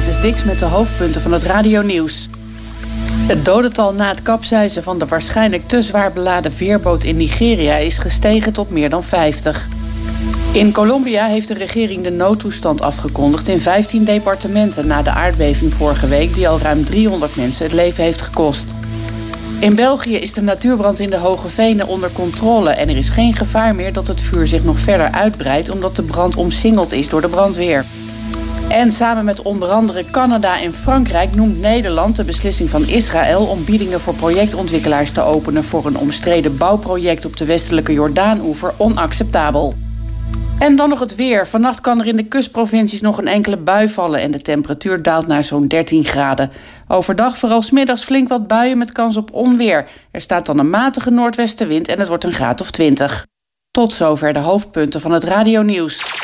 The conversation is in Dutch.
Francis Dix met de hoofdpunten van het radionieuws. Het dodental na het kapseizen van de waarschijnlijk te zwaar beladen veerboot in Nigeria is gestegen tot meer dan 50. In Colombia heeft de regering de noodtoestand afgekondigd in 15 departementen na de aardbeving vorige week die al ruim 300 mensen het leven heeft gekost. In België is de natuurbrand in de Hoge Venen onder controle en er is geen gevaar meer dat het vuur zich nog verder uitbreidt omdat de brand omsingeld is door de brandweer. En samen met onder andere Canada en Frankrijk noemt Nederland de beslissing van Israël om biedingen voor projectontwikkelaars te openen voor een omstreden bouwproject op de westelijke Jordaan-oever onacceptabel. En dan nog het weer. Vannacht kan er in de kustprovincies nog een enkele bui vallen en de temperatuur daalt naar zo'n 13 graden. Overdag vooral 's middags flink wat buien met kans op onweer. Er staat dan een matige noordwestenwind en het wordt een graad of 20. Tot zover de hoofdpunten van het radionieuws.